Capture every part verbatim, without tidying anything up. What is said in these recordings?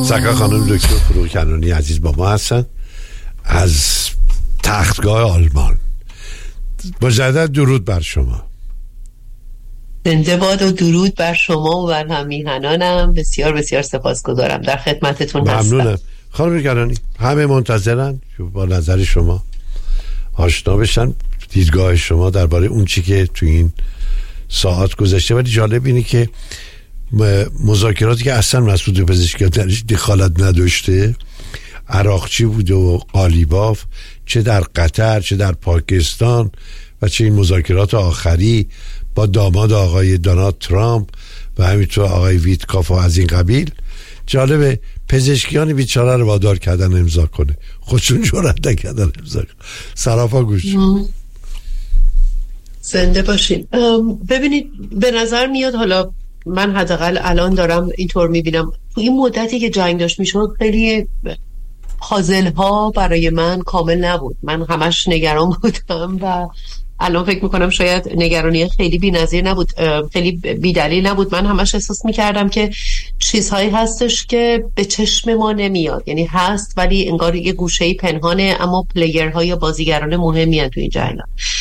سرکار خانم دکتر فروغ کنانی عزیز با ما هستن از تختگاه آلمان. مجدد درود بر شما. زنده باد و درود بر شما و بر همیهنانم. بسیار بسیار سپاسگزارم، در خدمتتون هستم. ممنونم خانم کنانی. همه منتظرن با نظر شما آشنا بشن، دیدگاه شما درباره اون چی که تو این ساعت گذشته. ولی جالب اینه که مذاکراتی که اصلا مسعود پزشکی درش دخالت نداشته، عراقچی بود و قالیباف، چه در قطر چه در پاکستان و چه این مذاکرات آخری با داماد آقای دونالد ترامپ و همینطور آقای ویتکاف و از این قبیل، جالبه پزشکیان بیچاره رو وادار کردن امضا کنه، خودشون جرأت نکردن امضا کنه. سراپا گوش. زنده باشین. ببینید به نظر میاد، حالا من حداقل الان دارم اینطور میبینم، تو این مدتی که جنگ داشت میشد خیلی پازل ها برای من کامل نبود. من همش نگران بودم و الان فکر میکنم شاید نگرانی خیلی بی‌نظیر نبود، خیلی بی‌دلیل نبود. من همش احساس میکردم که چیزهایی هستش که به چشم ما نمیاد، یعنی هست ولی انگار یه گوشه‌ای پنهانه، اما پلیرها یا بازیگران مهمی هستند تو این جنگ.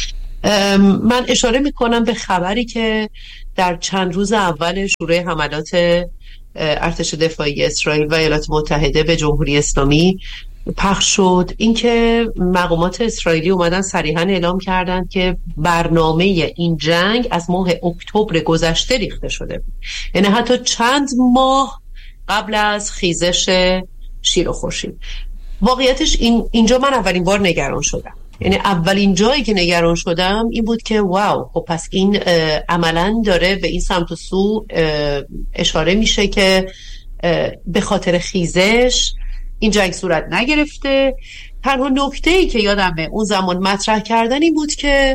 من اشاره میکنم به خبری که در چند روز اول شروع حملات ارتش دفاعی اسرائیل و ایالات متحده به جمهوری اسلامی پخش شد. اینکه مقامات اسرائیلی اومدن صریحاً اعلام کردند که برنامه این جنگ از ماه اکتبر گذشته ریخته شده بود، یعنی حتی چند ماه قبل از خیزش شیر و خورشید. واقعیتش این اینجا من اولین بار نگران شدم، یعنی اولین جایی که نگران شدم این بود که واو، خب پس این عملاً داره به این سمت و سو اشاره میشه که به خاطر خیزش این جنگ صورت نگرفته. تنها نکته‌ای که یادمه اون زمان مطرح کردن این بود که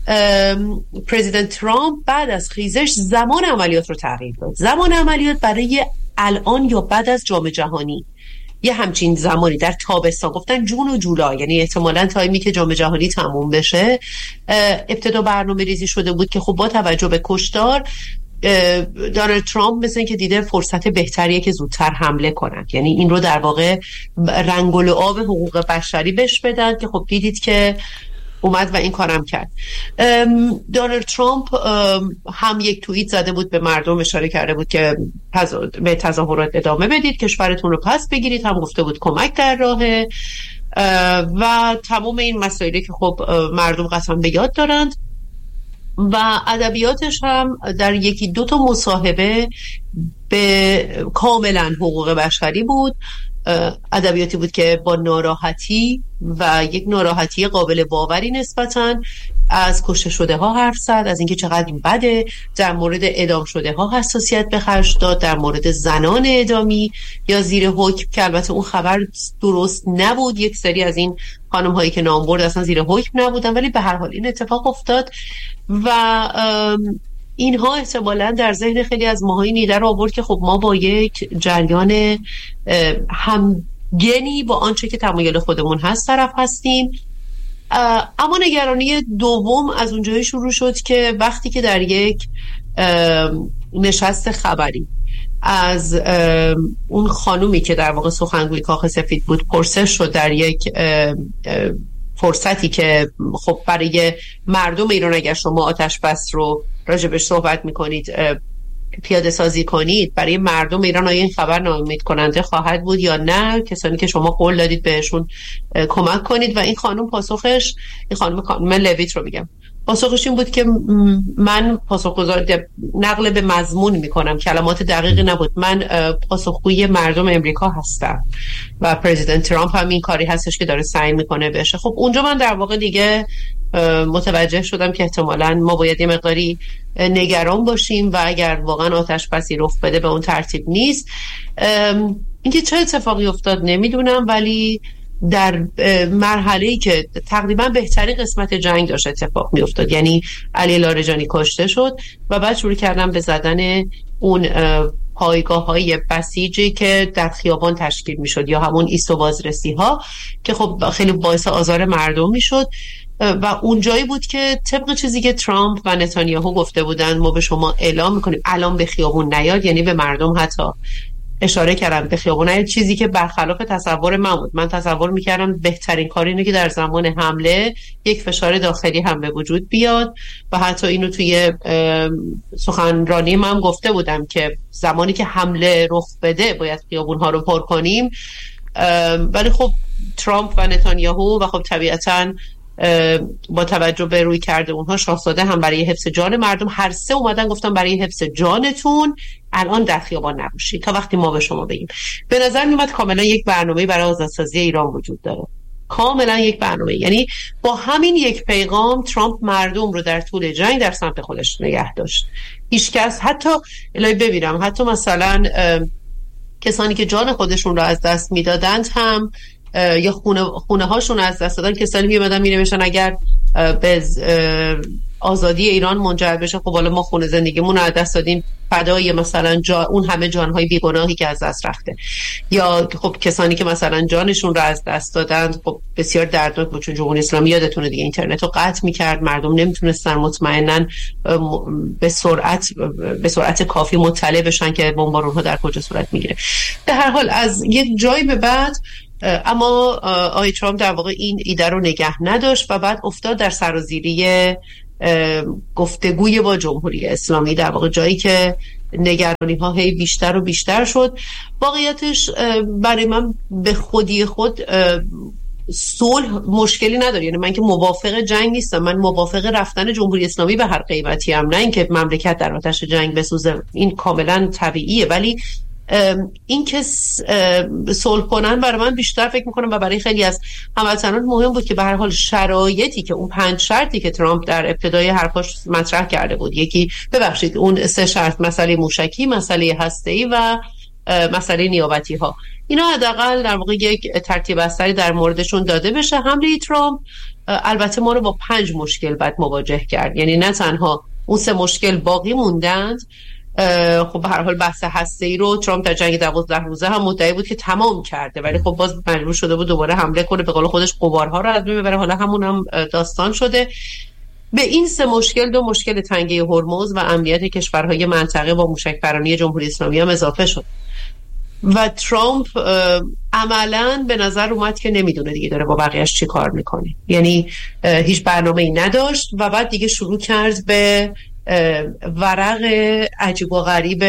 پرزیدنت ترامپ بعد از خیزش زمان عملیات رو تغییر داد. زمان عملیات برای الان یا بعد از جام جهانی، یه همچین زمانی در تابستان، گفتن جون و جولای، یعنی احتمالاً تایمی که جام جهانی تموم بشه، ابتدا برنامه ریزی شده بود که خب با توجه به کشتار دونالد ترامپ مثل این که دیده فرصت بهتریه که زودتر حمله کنند، یعنی این رو در واقع رنگ و لعاب حقوق بشری بهش بدن که خب دیدید که اومد و این کارم کرد. دونالد ترامپ هم یک توییت زده بود، به مردم اشاره کرده بود که به تظاهرات ادامه بدید، کشورتون رو پس بگیرید، هم گفته بود کمک در راهه و تمام این مسائلی که خب مردم قطعا به یاد دارند. و ادبیاتش هم در یکی دو تا مصاحبه به کاملا حقوق بشری بود. ادبیاتی بود که با ناراحتی و یک ناراحتی قابل باوری نسبتاً از کشته شده ها حرف زد، از اینکه چقدر این بده، در مورد اعدام شده ها حساسیت به خرج داد، در مورد زنان اعدامی یا زیر حکم که البته اون خبر درست نبود، یک سری از این خانم هایی که نام برد اصلا زیر حکم نبودن، ولی به هر حال این اتفاق افتاد و اینها احتمالاً در ذهن خیلی از ماها نیده رو آورد که خب ما با یک جریان همگنی با آنچه که تمایل خودمون هست طرف هستیم. اما نگرانی دوم از اونجایی شروع شد که وقتی که در یک نشست خبری از اون خانومی که در واقع سخنگوی کاخ سفید بود پرسش شد در یک فرصتی که خب برای مردم ایران اگر شما آتش بس رو راجبش صحبت میکنید پیاده سازی کنید، برای مردم ایران آیا این خبر ناامید کننده خواهد بود یا نه، کسانی که شما قول دادید بهشون کمک کنید؟ و این خانم پاسخش، این خانم من لویت رو میگم، پاسخش این بود که من پاسخگزار نقل به مضمون میکنم، کلمات دقیقی نبود، من پاسخگوی مردم امریکا هستم و پرزیدنت ترامپ هم این کاری هستش که داره سعی میکنه بشه. خب اونجا من در واقع دیگه متوجه شدم که احتمالاً ما باید یه مقداری نگران باشیم و اگر واقعا آتش بسی رخ بده به اون ترتیب نیست. اینکه چه اتفاقی افتاد نمیدونم، ولی در مرحله‌ای که تقریبا بهترین قسمت جنگ داشت اتفاق میافتاد، یعنی علی لاریجانی کشته شد و بعد شروع کردن به زدن اون پایگاه‌های بسیجی که در خیابان تشکیل میشد یا همون ایست و بازرسی ها که خب خیلی باعث آزار مردم میشد و اونجایی بود که طبق چیزی که ترامپ و نتانیاهو گفته بودن ما به شما اعلام میکنیم الان به خیابون نیاد، یعنی به مردم حتی اشاره کردم به خیابون، چیزی که برخلاف تصور من بود. من تصور میکردم بهترین کار اینه که در زمان حمله یک فشار داخلی هم به وجود بیاد و حتی اینو توی سخنرانی من گفته بودم که زمانی که حمله رخ بده باید خیابون ها رو پر کنیم. ولی خب ترامپ و نتانیاهو و خب طبیعتاً با توجه به روی کرده اونها شاهزاده هم برای حفظ جان مردم، هر سه اومدن گفتن برای حفظ جانتون الان در خیابان نباشید تا وقتی ما به شما بگیم. به نظر میاد کاملا یک برنامه برای آزادسازی ایران وجود داره، کاملا یک برنامه. یعنی با همین یک پیغام ترامپ مردم رو در طول جنگ در سمت خودش نگه داشت. هیچ کس حتی الهی ببینم حتی مثلا کسانی که جان خودشون رو از دست میدادند هم یا خونه خونه هاشون از دست دادن، کسانی میومدن مینوشتن اگر به آزادی ایران منجر بشه خب حالا ما خونه زندگیمون رو از دست دادیم فدای مثلا جا اون همه جانهای بیگناهی که از دست رفته. یا خب کسانی که مثلا جانشون رو از دست دادن خب بسیار دردناک بود، چون جمهوری اسلامی یادتونه دیگه اینترنت رو قطع میکرد، مردم نمیتونستن مطمئناً به سرعت به سرعت کافی مطلع بشن که بمبارون ها در کجا صورت میگیره. به هر حال از یک جایی به بعد اما آقای ترامپ در واقع این ایده رو نگه نداشت و بعد افتاد در سرازیری گفتگوی با جمهوری اسلامی، در واقع جایی که نگرانی ها هی بیشتر و بیشتر شد. واقعیتش برای من به خودی خود صلح مشکلی نداره، یعنی من که موافق جنگ نیستم، من موافق رفتن جمهوری اسلامی به هر قیمتی هم، نه اینکه مملکت در آتش جنگ بسوزه، این کاملا طبیعیه. ولی این که صلح کنن برای من بیشتر فکر میکنم و برای خیلی از هموطنان مهم بود که به هر حال شرایطی که اون پنج شرطی که ترامپ در ابتدای حرفاش مطرح کرده بود، یکی ببخشید اون سه شرط، مسئله موشکی، مسئله هسته‌ای و مسئله نیابتی ها، اینا حداقل در واقع یک ترتیب بستری در موردشون داده بشه. حمله ترامپ البته ما رو با پنج مشکل بعد مواجه کرد، یعنی نه تنها اون سه مشکل باقی موندند، خب به هر حال بحث هسته‌ای رو ترامپ در جنگ دوازده روزه هم مدعی بود که تمام کرده، ولی خب باز مجبور شده بود دوباره حمله کنه، به قول خودش غبارها رو از بین ببره، حالا همون هم داستان شده. به این سه مشکل دو مشکل تنگه هرمز و امنیت کشورهای منطقه با موشک‌برانی جمهوری اسلامی هم اضافه شد و ترامپ عملاً به نظر اومد که نمیدونه دیگه داره با بقیه‌اش چی کار میکنه، یعنی هیچ برنامه‌ای نداشت و بعد دیگه شروع کرد به ورق عجیب و غریب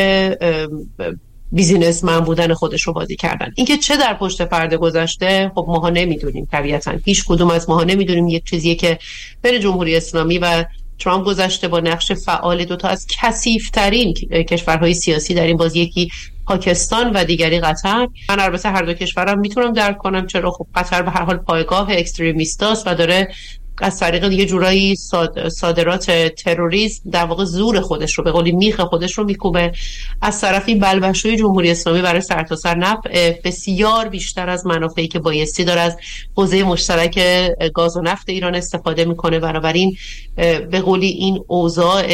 بیزینسمن بودن خودش رو بازی کردن. اینکه چه در پشت پرده گذشته خب ماها نمیدونیم، طبیعتاً هیچ کدوم از ماها نمیدونیم. یک چیزیه که بین جمهوری اسلامی و ترامپ گذشته با نقش فعال دوتا از کثیف‌ترین کشورهای سیاسی در این بازی، یکی پاکستان و دیگری قطر. من البته هر دو کشورم میتونم درک کنم چرا، خب قطر به هر حال پایگاه اکستریمیستاست و داره از طریق یه جورایی صادرات تروریسم در واقع زور خودش رو به قولی میخ خودش رو میکوبه. از طرفی بلبشوی جمهوری اسلامی برای سرتاسر نفع بسیار بیشتر از منافعی که بایستی داره از حوزه مشترک گاز و نفت ایران استفاده میکنه. بنابراین به قولی این اوضاع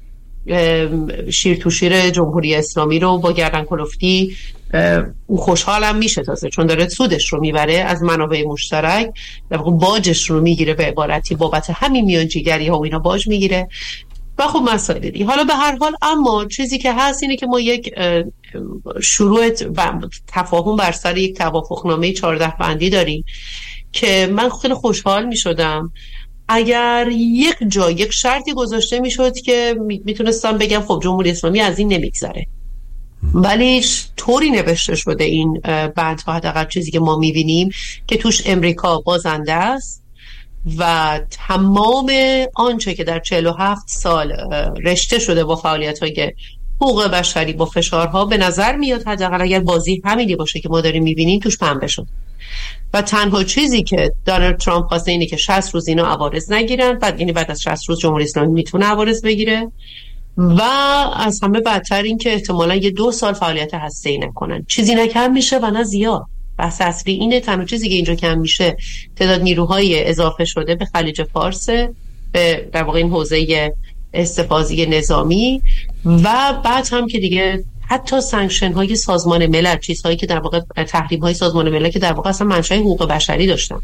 شیر تو شیر جمهوری اسلامی رو با گردن کلفتی او خوشحالم میشه تازه، چون داره سودش رو میبره از منابع مشترک، در واقع باجش رو میگیره، به عبارتی بابت همین میانجیگری ها و اینا باج میگیره و خب مسائل دیگه. حالا به هر حال اما چیزی که هست اینه که ما یک شروع تفاهم بر سر یک توافقنامه چهارده بندی داریم که من خیلی خوشحال میشدم اگر یک جا یک شرطی گذاشته میشد که میتونستم بگم خب جمهوری اسلامی از این نمیگذره، ولی طوری نوشته شده این بندها، حداقل چیزی که ما میبینیم که توش امریکا بازنده است و تمام آنچه که در چهل و هفت سال رشته شده با فعالیت‌های حقوق بشری با فشارها، به نظر میاد حداقل اگر بازی همینی باشه که ما داریم میبینیم توش پنبه شد و تنها چیزی که دونالد ترامپ خواسته اینه که شصت روز اینا عوارض نگیرن، بعد یعنی بعد از شصت روز جمهوری اسلامی میتونه عوارض بگیره و از همه بدتر این که احتمالاً یه دو سال فعالیت هسته‌ای نکنن. چیزی نه کم میشه و نه زیاد. بحث اصلی اینه، تنها چیزی که اینجا کم میشه تعداد نیروهای اضافه شده به خلیج فارس، به در واقع این حوزه استفاضی نظامی و بعد هم که دیگه حتی سانکشن های سازمان ملل، چیزهایی که در واقع تحریم های سازمان ملل که در واقع اصلا منشأ حقوق بشری داشتن،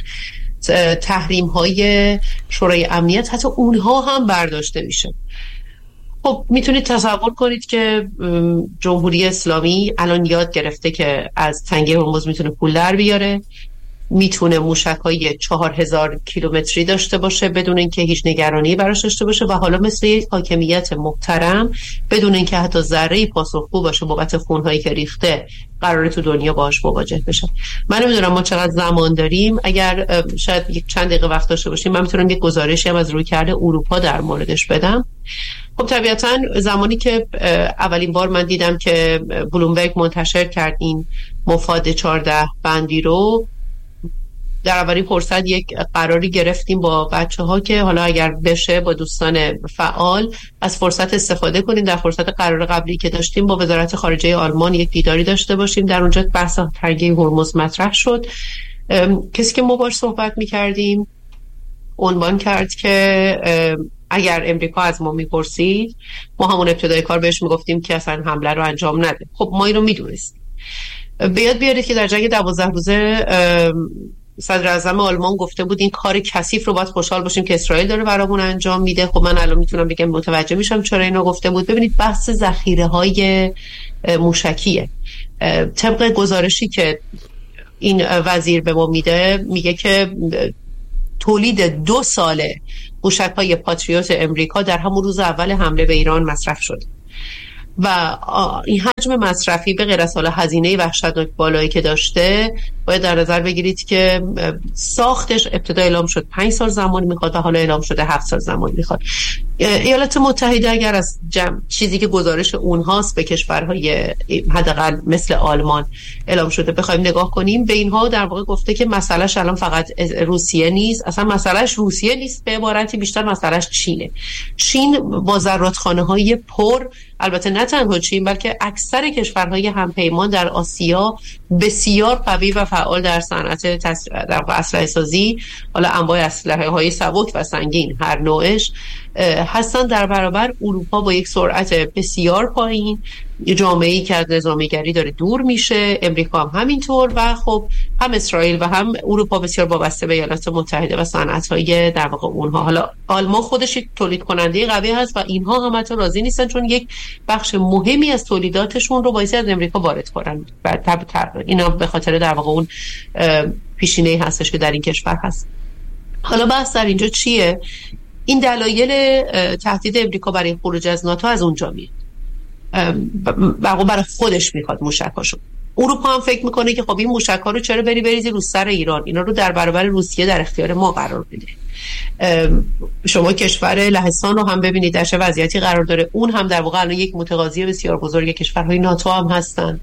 تحریم های شورای امنیت، حتی اونها هم برداشته میشه. خب میتونید تصور کنید که جمهوری اسلامی الان یاد گرفته که از تنگه هرمز میتونه پول در بیاره، میتونه موشک‌های چهار هزار کیلومتری داشته باشه بدون اینکه هیچ نگرانی براش داشته باشه و حالا مثل یک حاکمیت محترم بدون اینکه حتی ذره‌ای پاسخگو باشه بابت خونهایی که ریخته قراره تو دنیا باهاش مواجه بشه. من نمیدونم ما چقدر زمان داریم، اگر شاید یک چند دقیقه وقت داشته باشیم من میتونم یک گزارشی هم از رویکرد اروپا در موردش بدم. خب طبیعتا زمانی که اولین بار من دیدم که بلومبرگ منتشر کرد این مفاد چهارده بندی رو، در اولین فرصت یک قراری گرفتیم با بچه ها که حالا اگر بشه با دوستان فعال از فرصت استفاده کنیم. در فرصت قرار قبلی که داشتیم با وزارت خارجه آلمان یک دیداری داشته باشیم، در اونجا بحث تنگه هرمز مطرح شد. کسی که ما باش صحبت میکردیم عنوان کرد که اگر امریکا از ما میپرسید ما همون ابتدای کار بهش میگفتیم که اصلا حمله رو انجام نده. خب ما اینو میدونستیم. بیاد بیارید که در جنگ دوازده روزه صدر اعظم آلمان گفته بود این کار کثیف رو باید خوشحال باشیم که اسرائیل داره برامون انجام میده. خب من الان میتونم بگم متوجه میشم چرا اینو گفته بود. ببینید بحث ذخیره های موشکیه. طبق گزارشی که این وزیر به ما میده میگه که تولید دو ساله موشک‌های پاتریوت امریکا در همون روز اول حمله به ایران مصرف شد و این حجم مصرفی به غیر از حالا هزینه وحشتناک بالایی که داشته باید در نظر بگیرید که ساختش ابتدا اعلام شد پنج سال زمان میخواد و حالا اعلام شده هفت سال زمان میخواد. ایالات متحده اگر از جمع چیزی که گزارش اونهاست به کشورهای حداقل مثل آلمان اعلام شده بخوایم نگاه کنیم، به اینها در واقع گفته که مسئلهش الان فقط روسیه نیست، اصلا مسئلهش روسیه نیست، به عبارتی بیشتر مسئلهش چینه. چین با ذراتخانه‌های پر، البته نه تنها چین بلکه اکثر کشورهای همپیمان در آسیا بسیار قوی و فعال در صنعت تس... در اسلحه سازی، حالا انواع اسلحه های سبک و سنگین هر نوعش هستن، در برابر اروپا با یک سرعت بسیار پایین، جامعه‌ای که از نظامیگری داره دور میشه، امریکا هم همینطور و خب هم اسرائیل و هم اروپا بسیار وابسته به ایالات متحده و صنعت‌های در واقع اونها. حالا آلمان خودش یک تولید کننده قوی هست و اینها هم حتی راضی نیستن چون یک بخش مهمی از تولیداتشون رو باید از امریکا وارد کنن. بعد اینا به خاطر در واقع اون پیشینه‌ای هستش که در این کشور هست. حالا بحث در اینجا چیه؟ این دلایل تهدید امریکا برای خروج از ناتو از اونجا میاد. واقعا برای خودش میخواد موشکاشو. اروپا هم فکر میکنه که خب این موشک‌ها رو چرا بری بریزی رو سر ایران، اینا رو در برابر روسیه در اختیار ما قرار بده. شما کشور لهستان رو هم ببینید در چه وضعیتی قرار داره، اون هم در واقع الان یک متقاضی بسیار بزرگ کشورهای ناتو هم هستن.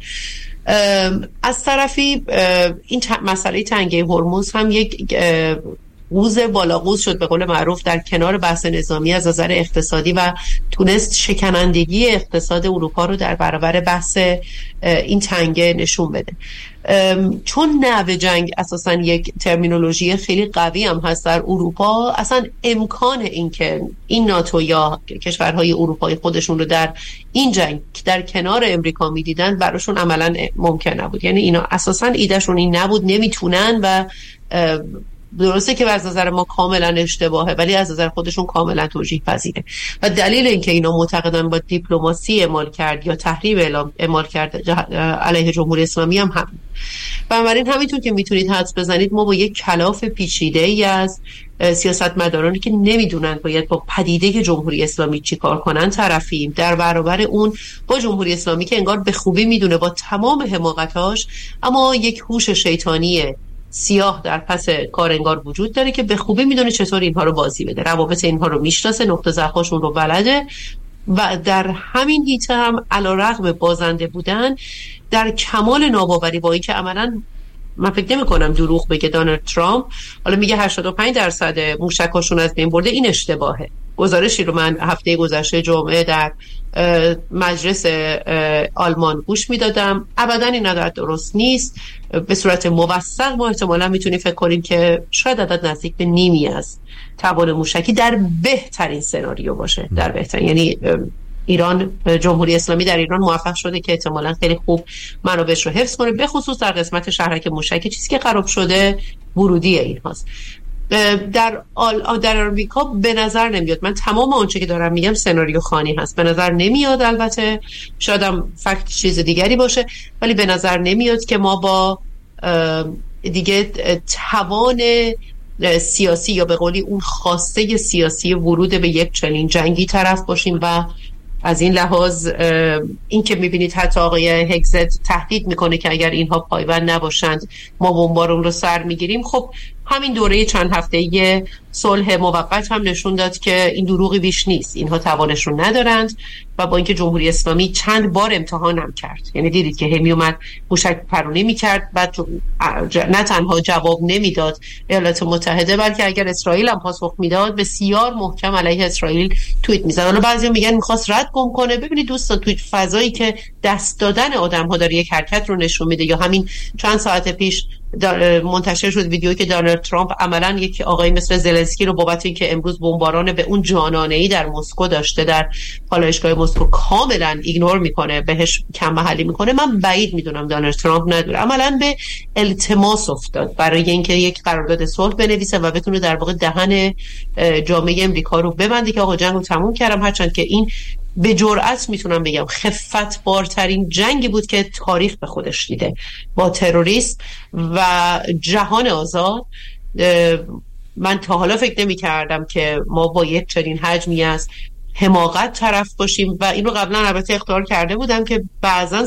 از طرفی این مسئله تنگه هرمز هم یک قوز بالا قوز شد به قول معروف در کنار بحث نظامی از نظر اقتصادی و تونست شکنندگی اقتصاد اروپا رو در برابر بحث این تنگه نشون بده. چون نوع جنگ اساسا یک ترمینولوژی خیلی قوی هم هست در اروپا، اصلا امکان این که این ناتو یا کشورهای اروپایی خودشون رو در این جنگ در کنار امریکا میدیدن براشون عملا ممکن نبود. یعنی اینا اساسا ایدهشون این نبود، نمیتونن و درسته که از نظر ما کاملا اشتباهه ولی از نظر خودشون کاملا توجیه پذیره و دلیل اینکه اینا معتقدن با دیپلماسی اعمال کرد یا تحریم اعمال کرد علیه جمهوری اسلامی هم هم بنابراین همینطور که میتونید حدس بزنید ما با یک کلاف پیچیده ای از سیاستمدارانی که نمیدونن باید با پدیده جمهوری اسلامی چی کار کنن طرفیم، در برابر اون با جمهوری اسلامی که انگار به خوبی میدونه با تمام حماقتاش اما یک هوش شیطانی سیاه در پس کار انگار وجود داره که به خوبی میدونه چطور اینها رو بازی بده، روابط اینها رو میشناسه، نقطه ضعفشون رو بلده و در همین حیطه هم علیرغم بازنده بودن در کمال ناباوری با اینکه عملاً من فکر نمی کنم دروغ بگه دونالد ترامپ حالا میگه هشتاد و پنج درصد موشکاشون از بین برده، این اشتباهه. گزارشی رو من هفته گذشته جمعه در مجلس آلمان گوش میدادم، ابدا این عدد درست نیست. به صورت موثق ما احتمالا میتونیم فکر کنیم که شاید عدد نزدیک به نیمی از توان موشکی در بهترین سناریو باشه، در بهترین، یعنی ایران، جمهوری اسلامی در ایران موفق شده که احتمالاً خیلی خوب منابعش رو حفظ کنه، به خصوص در قسمت شهرک موشکی. چیزی که خراب شده ورودی این هاست. در آل در آمریکا به نظر نمیاد. من تمام آنچه که دارم میگم سناریو خوانی هست، به نظر نمیاد. البته شاید هم فکت چیز دیگری باشه، ولی به نظر نمیاد که ما با دیگه توان سیاسی یا به قولی اون خواسته سیاسی ورود به یک چنین جنگی طرف باشیم. و از این لحاظ این که میبینید حتی آقای هگزت تهدید میکنه که اگر اینها پایبند نباشند ما بمبارون رو سر میگیریم، خب همین دوره چند هفته‌ای صلح موقت هم نشون داد که این دروغی بیش نیست، اینها توانش رو ندارند. و با اینکه جمهوری اسلامی چند بار امتحان هم کرد، یعنی دیدید که همی اومد موشک پرونی میکرد، بعد نه تنها جواب نمیداد ایالات متحده، بلکه اگر اسرائیل هم پاسخ میداد بسیار محکم علیه اسرائیل توییت میزد. حالا بعضیا میگن میخواست رد گم کنه. ببینید دوستان، توی فضایی که دست دادن آدم ها داره یک حرکت رو نشون میده، یا همین چند ساعت پیش منتشر شد ویدیویی که دونالد ترامپ عملاً یک آقای مثل زلنسکی رو بابت اینکه امروز بمباران به اون جانانه‌ای در مسکو داشته در پالایشگاه مسکو کاملاً ایگنور میکنه، بهش کم محلی میکنه. من بعید میدونم دونالد ترامپ نداره، عملاً به التماس افتاد برای اینکه یک قرارداد صلح بنویسه و بتونه در واقع دهن جامعه امریکا رو ببنده که آقا جنگ رو تموم کردم. هرچند که این به جرئت میتونم بگم خفت بارترین جنگی بود که تاریخ به خودش دیده با تروریست و جهان آزاد. من تا حالا فکر نمی کردم که ما با یک چنین حجمی از حماقت طرف باشیم و این رو قبلا البته اخطار کرده بودم که بعضا